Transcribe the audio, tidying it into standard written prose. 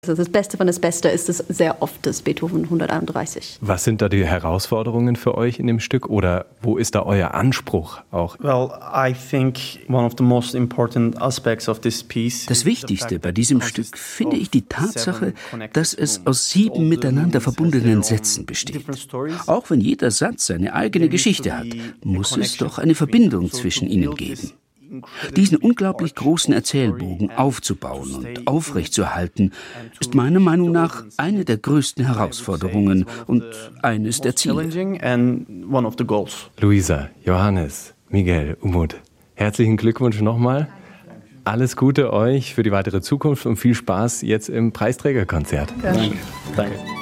Also das Beste von das Beste ist es sehr oft das Beethoven 131. Was sind da die Herausforderungen für euch in dem Stück oder wo ist da euer Anspruch auch? Das Wichtigste bei diesem Stück finde ich die Tatsache, dass es aus 7 miteinander verbundenen Sätzen besteht. Auch wenn jeder Satz seine eigene Geschichte hat, muss es doch eine Verbindung zwischen ihnen geben. Diesen unglaublich großen Erzählbogen aufzubauen und aufrechtzuerhalten, ist meiner Meinung nach eine der größten Herausforderungen und eines der Ziele. Luisa, Johannes, Miguel, Umut, herzlichen Glückwunsch nochmal. Alles Gute euch für die weitere Zukunft und viel Spaß jetzt im Preisträgerkonzert. Danke. Danke.